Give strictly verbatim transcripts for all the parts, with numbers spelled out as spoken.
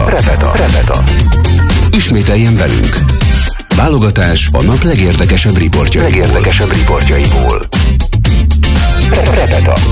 Repeta. Repeta. Repeta. Ismételjen velünk. Válogatás a nap legérdekesebb riportjaiból. Legérdekesebb riportjaiból. Repeta.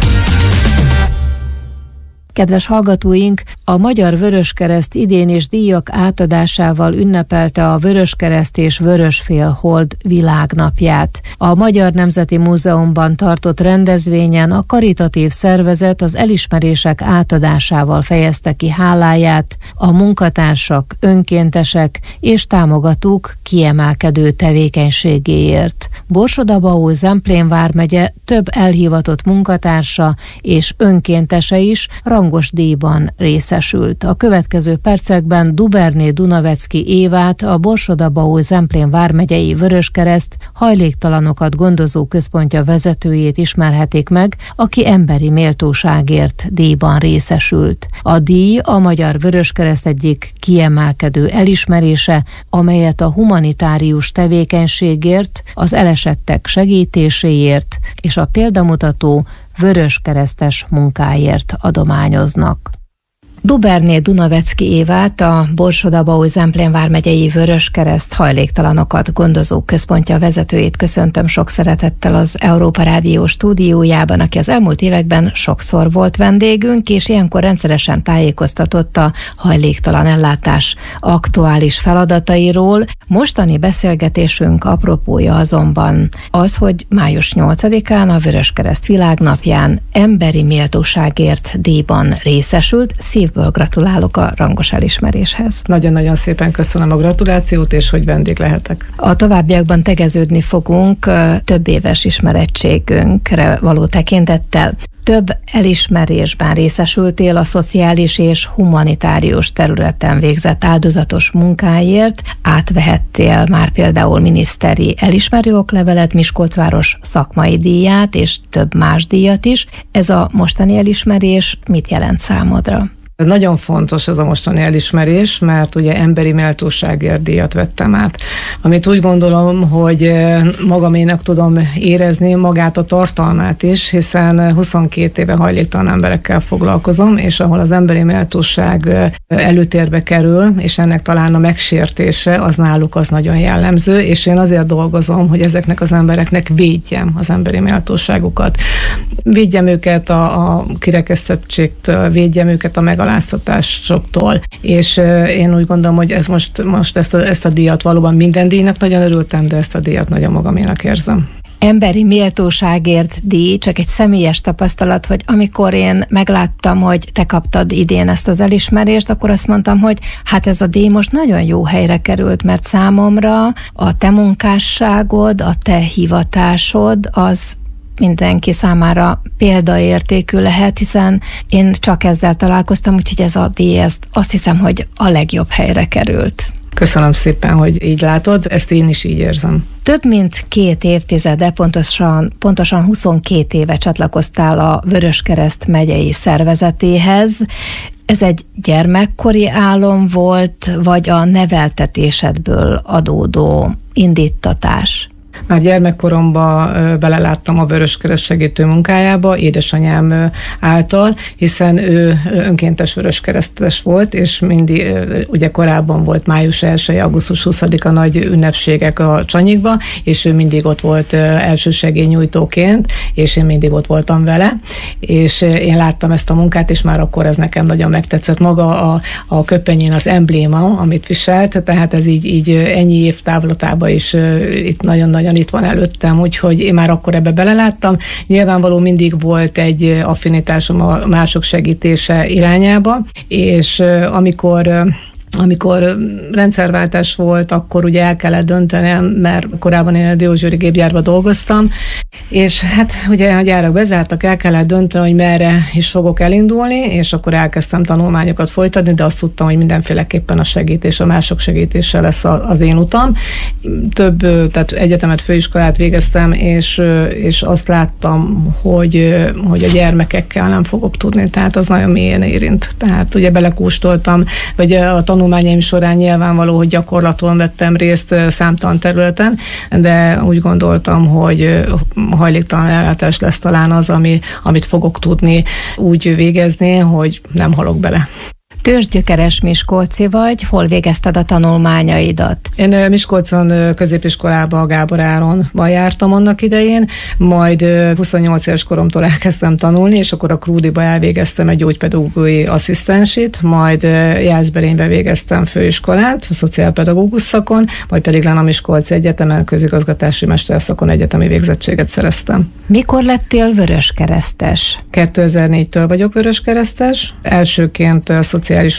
Kedves hallgatóink, a Magyar Vöröskereszt idén is díjak átadásával ünnepelte a Vöröskereszt és Vörösfélhold világnapját. A Magyar Nemzeti Múzeumban tartott rendezvényen a karitatív szervezet az elismerések átadásával fejezte ki háláját a munkatársak, önkéntesek és támogatók kiemelkedő tevékenységéért. Borsod-Abaúj-Zemplén vármegye több elhivatott munkatársa és önkéntese is rangos díjban részesült. A következő percekben Duberné Dunavecki Évát, a Borsod-Abaúj-Zemplén vármegyei Vöröskereszt hajléktalanokat gondozó központja vezetőjét ismerhetik meg, aki emberi méltóságért díjban részesült. A díj a Magyar Vöröskereszt egyik kiemelkedő elismerése, amelyet a humanitárius tevékenységért, az elesettek segítéséért és a példamutató vöröskeresztes munkáért adományoznak. Duberné Dunavecki Évát, a Borsod-Abaúj-Zemplén vármegyei Vöröskereszt hajléktalanokat gondozó központja vezetőjét köszöntöm sok szeretettel az Európa Rádió stúdiójában, aki az elmúlt években sokszor volt vendégünk, és ilyenkor rendszeresen tájékoztatott a hajléktalan ellátás aktuális feladatairól. Mostani beszélgetésünk apropója azonban az, hogy május nyolcadikán a Vöröskereszt világnapján emberi méltóságért díjban részesült. Szívből gratulálok a rangos elismeréshez. Nagyon-nagyon szépen köszönöm a gratulációt, és hogy vendég lehetek. A továbbiakban tegeződni fogunk több éves ismerettségünkre való tekintettel. Több elismerésben részesültél a szociális és humanitárius területen végzett áldozatos munkáért, átvehettél már például miniszteri elismerő oklevelet, Miskolcváros szakmai díját és több más díjat is. Ez a mostani elismerés mit jelent számodra? Ez nagyon fontos ez a mostani elismerés, mert ugye emberi méltóságért díjat vettem át. Amit úgy gondolom, hogy magaménak tudom érezni magát a tartalmát is, hiszen huszonkét éve hajléktalan emberekkel foglalkozom, és ahol az emberi méltóság előtérbe kerül, és ennek talán a megsértése, az náluk az nagyon jellemző, és én azért dolgozom, hogy ezeknek az embereknek védjem az emberi méltóságukat. Védjem őket a, a kirekesztettségtől, védjem őket a megaláztatástól, és én úgy gondolom, hogy ez most, most ezt, a, ezt a díjat valóban minden díjnak nagyon örültem, de ezt a díjat nagyon magaménak érzem. Emberi méltóságért díj, csak egy személyes tapasztalat, hogy amikor én megláttam, hogy te kaptad idén ezt az elismerést, akkor azt mondtam, hogy hát ez a díj most nagyon jó helyre került, mert számomra a te munkásságod, a te hivatásod az mindenki számára példaértékű lehet, hiszen én csak ezzel találkoztam, úgyhogy ez a díj, ezt azt hiszem, hogy a legjobb helyre került. Köszönöm szépen, hogy így látod, ezt én is így érzem. Több mint két évtizede, pontosan, pontosan huszonkét éve csatlakoztál a Vöröskereszt megyei szervezetéhez. Ez egy gyermekkori álom volt, vagy a neveltetésedből adódó indítatás? Már gyermekkoromban beleláttam a Vöröskereszt segítő munkájába, édesanyám által, hiszen ő önkéntes vöröskeresztes volt, és mindig, ugye korábban volt május elseje, augusztus huszadika nagy ünnepségek a Csanyikba, és ő mindig ott volt elsősegélynyújtóként, és én mindig ott voltam vele, és én láttam ezt a munkát, és már akkor ez nekem nagyon megtetszett. Maga a, a köpenyén az embléma, amit viselt, tehát ez így, így ennyi év távlatában is itt nagyon-nagyon itt van előttem, úgyhogy én már akkor ebbe beleláttam. Nyilvánvaló mindig volt egy affinitásom a mások segítése irányába, és amikor Amikor rendszerváltás volt, akkor ugye el kellett döntenem, mert korábban én a Diósgyőri gépgyárban dolgoztam, és hát ugye a gyárak bezártak, el kellett dönteni, hogy merre is fogok elindulni, és akkor elkezdtem tanulmányokat folytatni, de azt tudtam, hogy mindenféleképpen a segítés, a mások segítése lesz az én utam. Több, tehát egyetemet, főiskolát végeztem, és, és azt láttam, hogy, hogy a gyermekekkel nem fogok tudni, tehát az nagyon mélyen érint. Tehát ugye belekóstoltam, vagy a tanulmányaim során nyilvánvaló, hogy gyakorlaton vettem részt számtalan területen, de úgy gondoltam, hogy hajléktalan ellátás lesz talán az, ami, amit fogok tudni úgy végezni, hogy nem halok bele. Tőzsgyökeres miskolci vagy, hol végezted a tanulmányaidat? Én Miskolcon középiskolába a Gábor Áronban jártam annak idején, majd huszonnyolc éves koromtól elkezdtem tanulni, és akkor a Krúdiba elvégeztem egy gyógypedagógiai asszisztensit, majd Jászberénybe végeztem főiskolát, a szociálpedagógus szakon, majd pedig lenne a Miskolci Egyetemen közigazgatási mesterszakon egyetemi végzettséget szereztem. Mikor lettél vöröskeresztes? kétezer-négytől vagyok vöröskeresztes, elsőként szociális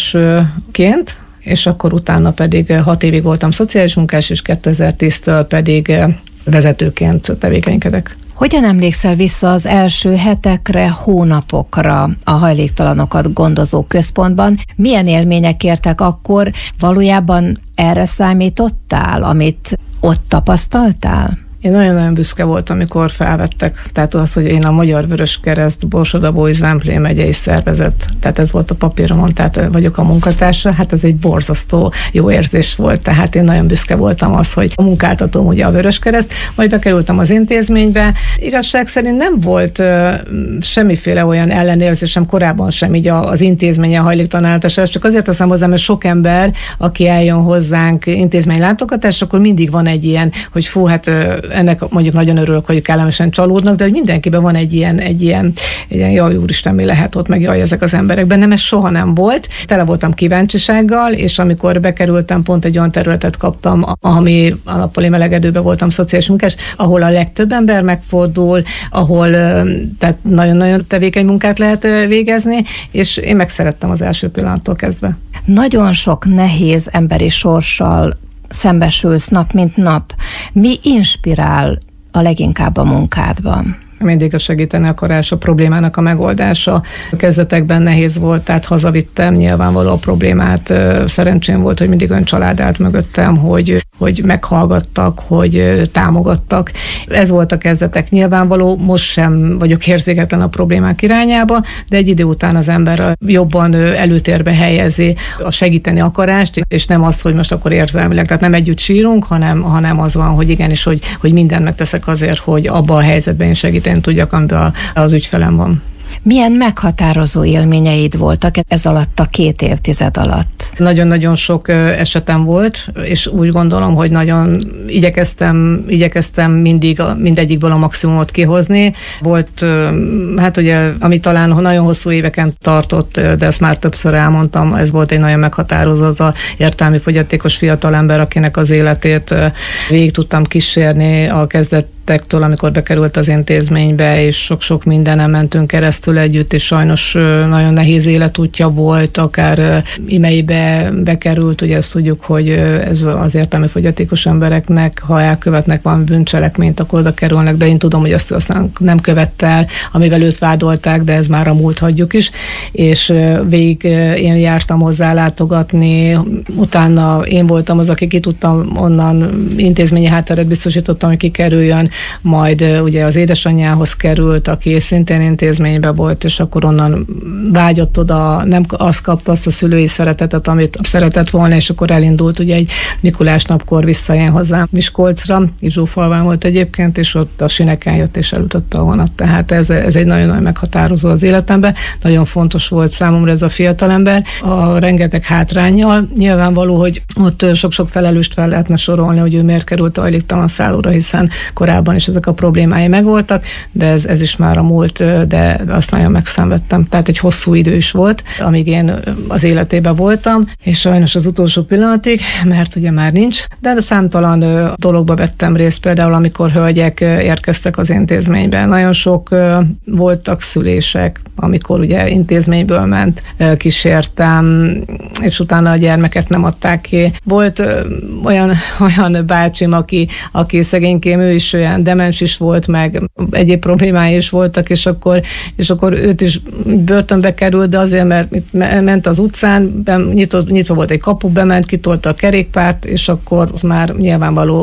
munkásként, és akkor utána pedig hat évig voltam szociális munkás, és kétezer-tíztől pedig vezetőként tevékenykedek. Hogyan emlékszel vissza az első hetekre, hónapokra a hajléktalanokat gondozó központban? Milyen élmények értek akkor? Valójában erre számítottál, amit ott tapasztaltál? Én nagyon-nagyon büszke voltam, amikor felvettek. Tehát az, hogy én a Magyar Vöröskereszt Borsod-Abaúj-Zemplén megyei szervezet, tehát ez volt a papíromon, tehát vagyok a munkatársa, hát ez egy borzasztó jó érzés volt. Tehát én nagyon büszke voltam az, hogy a munkáltatóm ugye a Vöröskereszt, majd bekerültem az intézménybe. Igazság szerint nem volt uh, semmiféle olyan ellenérzésem korábban sem így az intézménye hajléktalanításra. Ezt csak azért teszem hozzá, mert sok ember, aki eljön hozzánk intézménylátogatásra, akkor mindig van egy ilyen, hogy fú, hát uh, ennek mondjuk nagyon örülök, hogy kellemesen csalódnak, de hogy mindenkiben van egy ilyen, egy ilyen, egy ilyen jaj, úristen, mi lehet ott, meg jaj, ezek az emberekben. Nem, ez soha nem volt. Tele voltam kíváncsisággal, és amikor bekerültem, pont egy olyan területet kaptam, ami a nappali melegedőben voltam szociális munkás, ahol a legtöbb ember megfordul, ahol tehát nagyon-nagyon tevékeny munkát lehet végezni, és én megszerettem az első pillanattól kezdve. Nagyon sok nehéz emberi sorssal szembesülsz nap mint nap. Mi inspirál a leginkább a munkádban? Mindig a segíteni akarás, a problémának a megoldása. A kezdetekben nehéz volt, tehát hazavittem nyilvánvaló a problémát. Szerencsém volt, hogy mindig olyan család állt mögöttem, hogy, hogy meghallgattak, hogy támogattak. Ez volt a kezdetek nyilvánvaló, most sem vagyok érzéketlen a problémák irányába, de egy idő után az ember jobban előtérbe helyezi a segíteni akarást, és nem azt, hogy most akkor érzelmileg, tehát nem együtt sírunk, hanem, hanem az van, hogy igenis, hogy, hogy mindent megteszek azért, hogy abba a helyzetben én segíteni tudjak, amiben az ügyfelem van. Milyen meghatározó élményeid voltak ez alatt a két évtized alatt? Nagyon-nagyon sok esetem volt, és úgy gondolom, hogy nagyon igyekeztem, igyekeztem mindig mindegyikből a maximumot kihozni. Volt, hát ugye, ami talán nagyon hosszú éveken tartott, de ezt már többször elmondtam, ez volt egy nagyon meghatározó, az a értelmi fogyatékos fiatalember, akinek az életét végig tudtam kísérni a kezdet tektől, amikor bekerült az intézménybe, és sok-sok mindenen mentünk keresztül együtt, és sajnos nagyon nehéz életútja volt, akár imeibe bekerült, ugye ezt tudjuk, hogy ez az értelmi fogyatékos embereknek, ha elkövetnek valami bűncselekményt, akkor oda kerülnek, de én tudom, hogy azt aztán nem követte el, amivel őt vádolták, de ez már a múlt, hagyjuk is, és végig én jártam hozzá látogatni, utána én voltam az, aki ki tudtam onnan intézményi hátteret biztosítottam, hogy kikerüljön, majd ugye az édesanyjához került, aki szintén intézményben volt, és akkor onnan vágyott oda, nem azt kapta azt a szülői szeretetet, amit szeretett volna, és akkor elindult ugye egy Mikulás napkor visszajön hozzám Miskolcra, Izsófalván volt egyébként, és ott a sineken jött és elütötte a vonat. Tehát ez, ez egy nagyon-nagyon meghatározó az életemben. Nagyon fontos volt számomra ez a fiatalember. A rengeteg hátránnyal nyilvánvaló, hogy ott sok-sok felelőst fel lehetne sorolni, hogy ő miért került a hajléktalan szállóra, hiszen korábban is ezek a problémái megvoltak, de ez, ez is már a múlt, de azt nagyon megszenvedtem. Tehát egy hosszú idő is volt, amíg én az életében voltam, és sajnos az utolsó pillanatig, mert ugye már nincs, de számtalan dologba vettem részt, például amikor hölgyek érkeztek az intézménybe. Nagyon sok voltak szülések, amikor ugye intézményből ment, kísértem, és utána a gyermeket nem adták ki. Volt olyan, olyan bácsim, aki, aki szegénykém, ő is olyan demens is volt, meg egyéb problémái is voltak, és akkor, és akkor őt is börtönbe került, de azért, mert ment az utcán, nyitott, nyitva volt egy kapu, bement, kitolta a kerékpárt, és akkor az már nyilvánvaló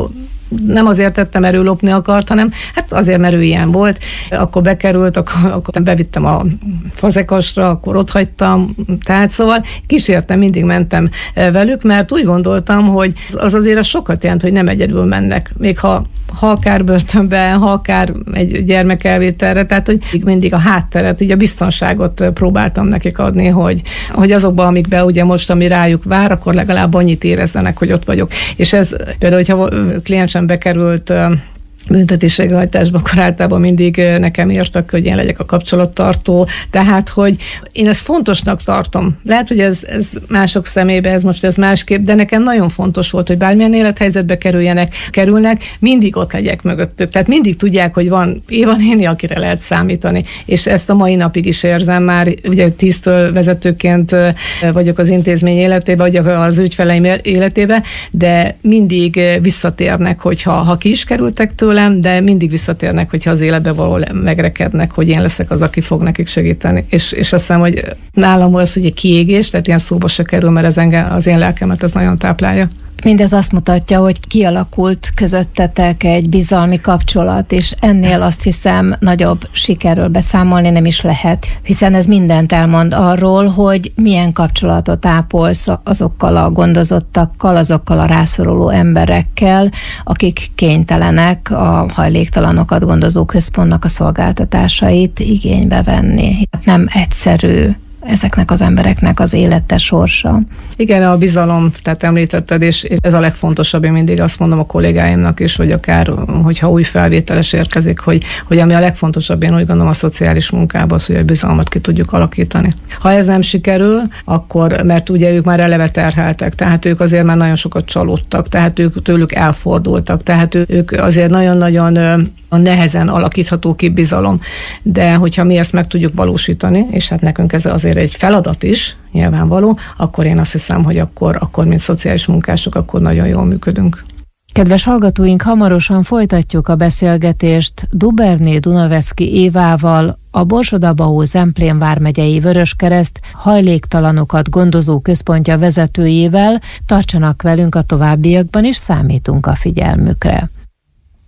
nem azért tettem, mert ő lopni akart, hanem hát azért, mert ő ilyen volt. Akkor bekerült, akkor, akkor bevittem a fazekasra, akkor ott hagytam, tehát szóval kísértem, mindig mentem velük, mert úgy gondoltam, hogy az azért az sokat jelent, hogy nem egyedül mennek. Még ha, ha akár börtönbe, ha akár egy gyermekelvételre, tehát hogy mindig a hátteret, ugye a biztonságot próbáltam nekik adni, hogy, hogy azokban, amikben ugye most, ami rájuk vár, akkor legalább annyit érezzenek, hogy ott vagyok. És ez például, hogyha kliensem bekerült büntetésvégrehajtásban, akkor általában mindig nekem írtak, hogy én legyek a kapcsolattartó, tehát, hogy én ezt fontosnak tartom. Lehet, hogy ez, ez mások szemébe, ez most ez másképp, de nekem nagyon fontos volt, hogy bármilyen élethelyzetbe kerüljenek, kerülnek, mindig ott legyek mögöttük. Tehát mindig tudják, hogy van Éva néni, akire lehet számítani. És ezt a mai napig is érzem már, ugye tíztől vezetőként vagyok az intézmény életében, vagy az ügyfeleim életében, de mindig visszatérnek, hogyha ha ki is kerültek tőle, de mindig visszatérnek, hogyha az életbe való megrekednek, hogy én leszek az, aki fog nekik segíteni. És, és azt hiszem, hogy nálam az, hogy egy kiégés, tehát ilyen szóba se kerül, mert ez engem, az én lelkemet ez nagyon táplálja. Mindez azt mutatja, hogy kialakult közöttetek egy bizalmi kapcsolat, és ennél azt hiszem nagyobb sikerről beszámolni nem is lehet, hiszen ez mindent elmond arról, hogy milyen kapcsolatot ápolsz azokkal a gondozottakkal, azokkal a rászoruló emberekkel, akik kénytelenek a hajléktalanokat gondozó központnak a szolgáltatásait igénybe venni. Nem egyszerű ezeknek az embereknek az élete sorsa. Igen, a bizalom, tehát említetted, és ez a legfontosabb, én mindig azt mondom a kollégáimnak is, vagy akár, hogyha új felvételes érkezik, hogy, hogy ami a legfontosabb, én úgy gondolom a szociális munkában az, hogy a bizalmat ki tudjuk alakítani. Ha ez nem sikerül, akkor, mert ugye ők már eleve terheltek, tehát ők azért már nagyon sokat csalódtak, tehát ők tőlük elfordultak, tehát ők azért nagyon-nagyon a nehezen alakítható ki bizalom. De hogyha mi ezt meg tudjuk valósítani, és hát nekünk ez azért egy feladat is, nyilvánvaló, akkor én azt hiszem, hogy akkor, akkor mint szociális munkások, akkor nagyon jól működünk. Kedves hallgatóink, hamarosan folytatjuk a beszélgetést Duberné Dunavecki Évával, a Borsod-Abaúj-Zemplén vármegyei Vöröskereszt hajléktalanokat gondozó központja vezetőjével. Tartsanak velünk a továbbiakban, és számítunk a figyelmükre.